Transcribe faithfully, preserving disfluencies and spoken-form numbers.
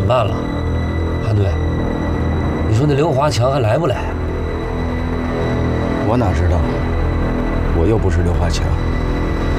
么办了？韩队，你说那刘华强还来不来？ 我哪知道？我又不是刘华强。